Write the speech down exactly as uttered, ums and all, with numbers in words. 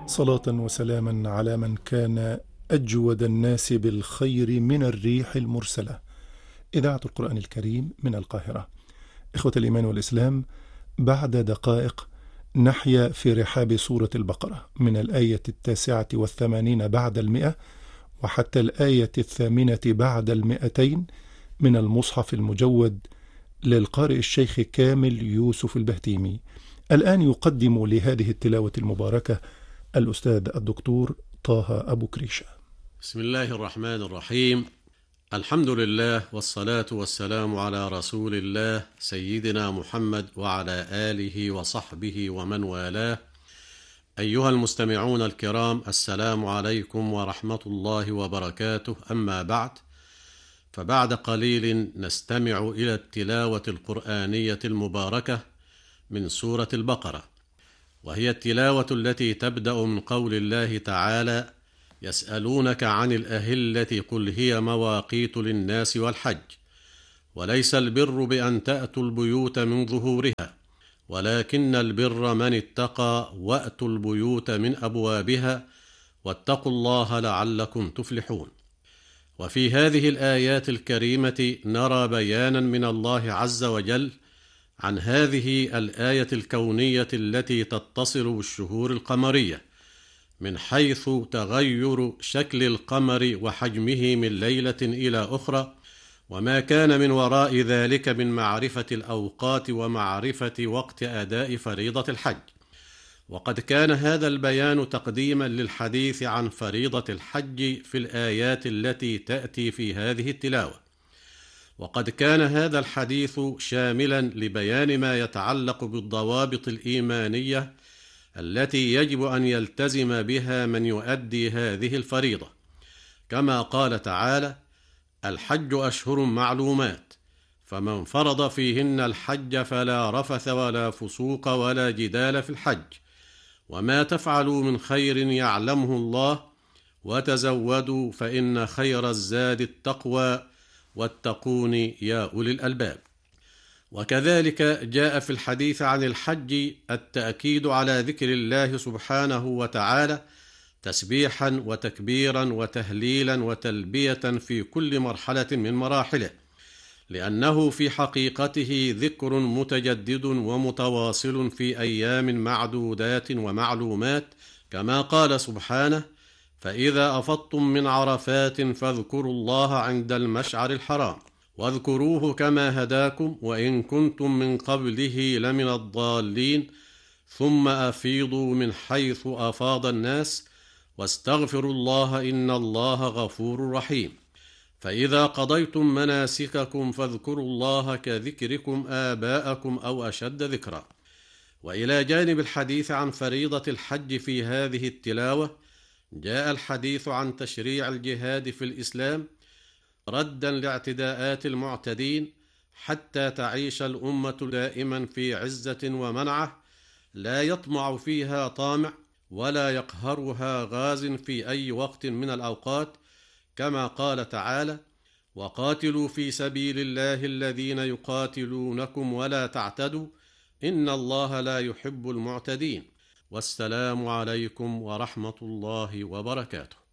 صلاة وسلاما على من كان أجود الناس بالخير من الريح المرسلة. إذاعة القرآن الكريم من القاهرة. إخوة الإيمان والإسلام، بعد دقائق نحيا في رحاب سورة البقرة من الآية التاسعة والثمانين بعد المئة وحتى الآية الثامنة بعد المئتين من المصحف المجود للقارئ الشيخ كامل يوسف البهتيمي. الآن يقدم لهذه التلاوة المباركة الأستاذ الدكتور طه أبو كريشة. بسم الله الرحمن الرحيم. الحمد لله والصلاة والسلام على رسول الله سيدنا محمد وعلى آله وصحبه ومن والاه. أيها المستمعون الكرام، السلام عليكم ورحمة الله وبركاته. أما بعد، فبعد قليل نستمع إلى التلاوة القرآنية المباركة من سورة البقرة، وهي التلاوة التي تبدأ من قول الله تعالى: يسألونك عن الأهلة قل هي مواقيت للناس والحج، وليس البر بأن تأتوا البيوت من ظهورها، ولكن البر من اتقى وأتوا البيوت من أبوابها واتقوا الله لعلكم تفلحون. وفي هذه الآيات الكريمة نرى بيانا من الله عز وجل عن هذه الآية الكونية التي تتصل بالشهور القمرية، من حيث تغير شكل القمر وحجمه من ليلة إلى أخرى، وما كان من وراء ذلك من معرفة الأوقات ومعرفة وقت أداء فريضة الحج. وقد كان هذا البيان تقديما للحديث عن فريضة الحج في الآيات التي تأتي في هذه التلاوة، وقد كان هذا الحديث شاملا لبيان ما يتعلق بالضوابط الإيمانية التي يجب أن يلتزم بها من يؤدي هذه الفريضة، كما قال تعالى: الحج أشهر معلومات، فمن فرض فيهن الحج فلا رفث ولا فسوق ولا جدال في الحج، وما تفعلوا من خير يعلمه الله، وتزودوا فإن خير الزاد التقوى، واتقون يا أولي الألباب. وكذلك جاء في الحديث عن الحج التأكيد على ذكر الله سبحانه وتعالى تسبيحا وتكبيرا وتهليلا وتلبية في كل مرحلة من مراحله، لأنه في حقيقته ذكر متجدد ومتواصل في أيام معدودات ومعلومات، كما قال سبحانه: فإذا أفضتم من عرفات فاذكروا الله عند المشعر الحرام واذكروه كما هداكم وإن كنتم من قبله لمن الضالين ثم أفيضوا من حيث أفاض الناس واستغفروا الله إن الله غفور رحيم. فإذا قضيتم مناسككم فاذكروا الله كذكركم آباءكم أو أشد ذكرا. وإلى جانب الحديث عن فريضة الحج في هذه التلاوة، جاء الحديث عن تشريع الجهاد في الإسلام ردا لاعتداءات المعتدين، حتى تعيش الأمة دائما في عزة ومنعة لا يطمع فيها طامع ولا يقهرها غاز في أي وقت من الأوقات، كما قال تعالى: وقاتلوا في سبيل الله الذين يقاتلونكم ولا تعتدوا إن الله لا يحب المعتدين. والسلام عليكم ورحمة الله وبركاته.